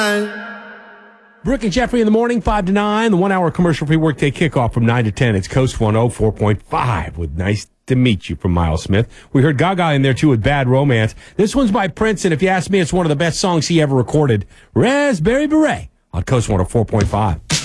Brooke and Jeffrey in the morning, 5 to 9. The 1 hour commercial-free workday kickoff from 9 to 10. It's Coast 104.5 with Nice to Meet You from Miles Smith. We heard Gaga in there, too, with Bad Romance. This one's by Prince, and if you ask me, it's one of the best songs he ever recorded. Raspberry Beret on Coast 104.5.